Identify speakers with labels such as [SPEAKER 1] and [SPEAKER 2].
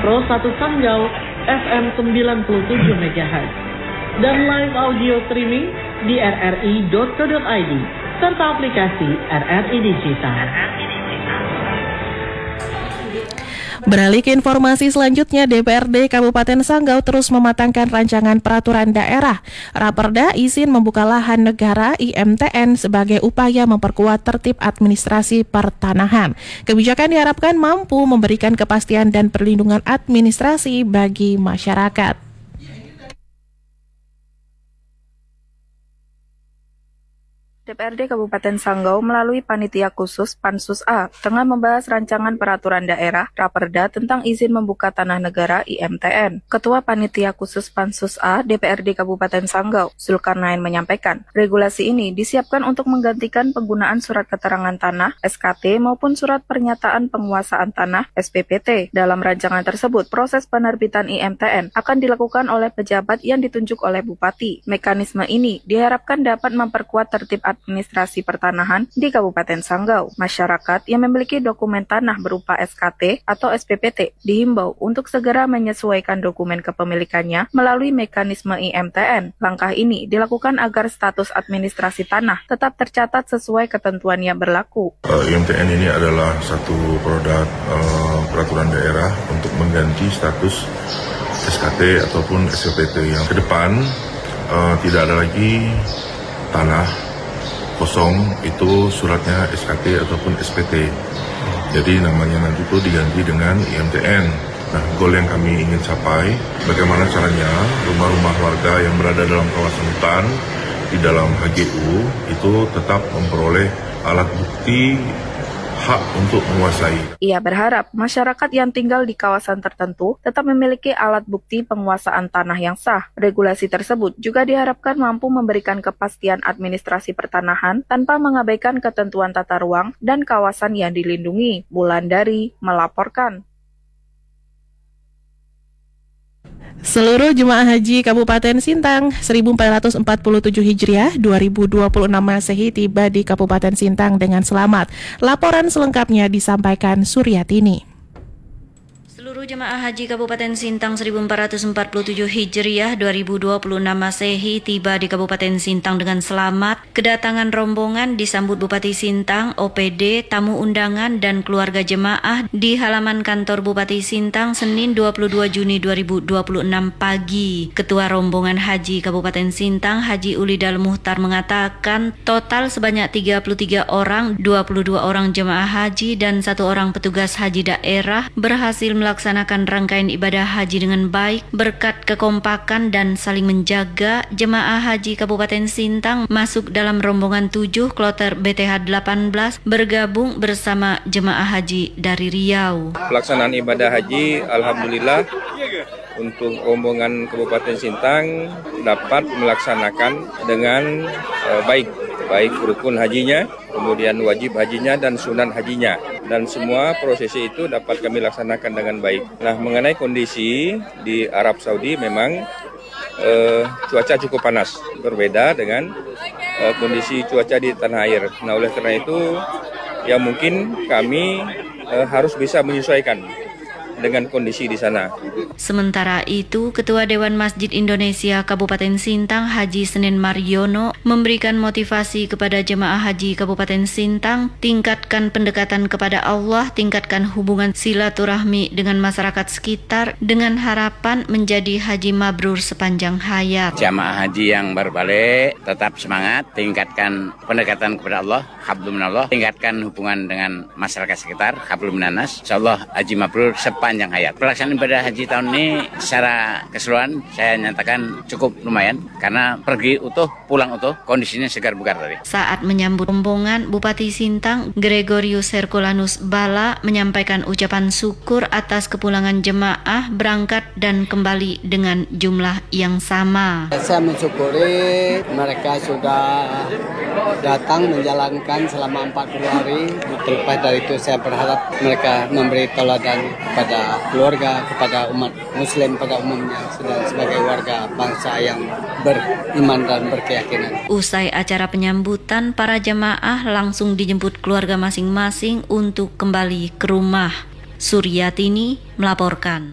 [SPEAKER 1] Pro 1 Sanggau FM 97 MHz dan live audio streaming di rri.co.id serta aplikasi RRI Digital.
[SPEAKER 2] Beralih ke informasi selanjutnya, DPRD Kabupaten Sanggau terus mematangkan rancangan peraturan daerah. Raperda izin membuka lahan negara IMTN sebagai upaya memperkuat tertib administrasi pertanahan. Kebijakan diharapkan mampu memberikan kepastian dan perlindungan administrasi bagi masyarakat.
[SPEAKER 3] DPRD Kabupaten Sanggau melalui Panitia Khusus Pansus A tengah membahas rancangan peraturan daerah Raperda tentang izin membuka tanah negara IMTN. Ketua Panitia Khusus Pansus A DPRD Kabupaten Sanggau, Zulkarnain menyampaikan, regulasi ini disiapkan untuk menggantikan penggunaan surat keterangan tanah SKT maupun surat pernyataan penguasaan tanah SPPT. Dalam rancangan tersebut, proses penerbitan IMTN akan dilakukan oleh pejabat yang ditunjuk oleh Bupati. Mekanisme ini diharapkan dapat memperkuat tertib administrasi pertanahan di Kabupaten Sanggau. Masyarakat yang memiliki dokumen tanah berupa SKT atau SPPT dihimbau untuk segera menyesuaikan dokumen kepemilikannya melalui mekanisme IMTN. Langkah ini dilakukan agar status administrasi tanah tetap tercatat sesuai ketentuan yang berlaku.
[SPEAKER 4] IMTN ini adalah satu produk peraturan daerah untuk mengganti status SKT ataupun SPPT yang ke depan tidak ada lagi tanah kosong, itu suratnya SKT ataupun SPT. Jadi namanya nanti itu diganti dengan IMTN. Nah, goal yang kami ingin capai, bagaimana caranya rumah-rumah warga yang berada dalam kawasan hutan di dalam HGU itu tetap memperoleh alat bukti hak untuk menguasai.
[SPEAKER 3] Ia berharap masyarakat yang tinggal di kawasan tertentu tetap memiliki alat bukti penguasaan tanah yang sah. Regulasi tersebut juga diharapkan mampu memberikan kepastian administrasi pertanahan tanpa mengabaikan ketentuan tata ruang dan kawasan yang dilindungi. Wulandari melaporkan.
[SPEAKER 2] Seluruh jemaah haji Kabupaten Sintang 1447 Hijriah 2026 Masehi tiba di Kabupaten Sintang dengan selamat. Laporan selengkapnya disampaikan Suryatini.
[SPEAKER 5] Seluruh jemaah haji Kabupaten Sintang 1447 Hijriah 2026 Masehi tiba di Kabupaten Sintang dengan selamat. Kedatangan rombongan disambut Bupati Sintang, OPD, tamu undangan dan keluarga jemaah di halaman kantor Bupati Sintang Senin 22 Juni 2026 pagi. Ketua rombongan haji Kabupaten Sintang, Haji Ulidal Muhtar mengatakan total sebanyak 33 orang, 22 orang jemaah haji dan 1 orang petugas haji daerah berhasil melaksanakan rangkaian ibadah haji dengan baik berkat kekompakan dan saling menjaga. Jemaah haji Kabupaten Sintang masuk dalam rombongan 7 kloter BTH 18 bergabung bersama jemaah haji dari Riau.
[SPEAKER 6] Pelaksanaan ibadah haji alhamdulillah untuk rombongan Kabupaten Sintang dapat melaksanakan dengan baik rukun hajinya, kemudian wajib hajinya dan sunan hajinya, dan semua prosesi itu dapat kami laksanakan dengan baik. Nah, mengenai kondisi di Arab Saudi memang cuaca cukup panas, berbeda dengan kondisi cuaca di tanah air. Nah, oleh karena itu ya mungkin kami harus bisa menyesuaikan dengan kondisi di sana.
[SPEAKER 5] Sementara itu, Ketua Dewan Masjid Indonesia Kabupaten Sintang Haji Senin Mariono memberikan motivasi kepada jemaah haji Kabupaten Sintang, tingkatkan pendekatan kepada Allah, tingkatkan hubungan silaturahmi dengan masyarakat sekitar dengan harapan menjadi haji mabrur sepanjang hayat.
[SPEAKER 7] Jemaah haji yang baru balik tetap semangat, tingkatkan pendekatan kepada Allah, hablum minallah, tingkatkan hubungan dengan masyarakat sekitar, hablum minanas. Insyaallah haji mabrur sepanjang hayat. Pelaksanaan ibadah haji tahun ini secara keseluruhan saya nyatakan cukup lumayan karena pergi utuh, pulang utuh, kondisinya segar bugar tadi.
[SPEAKER 5] Saat menyambut rombongan, Bupati Sintang Gregorius Herculanus Bala menyampaikan ucapan syukur atas kepulangan jemaah berangkat dan kembali dengan jumlah yang sama.
[SPEAKER 8] Saya mensyukuri mereka sudah datang menjalankan selama 40 hari. Terlepas dari itu saya berharap mereka memberi teladan kepada keluarga, kepada umat muslim pada umumnya sebagai warga bangsa yang beriman dan berkeyakinan.
[SPEAKER 5] Usai acara penyambutan, para jemaah langsung dijemput keluarga masing-masing untuk kembali ke rumah. Suryatini melaporkan.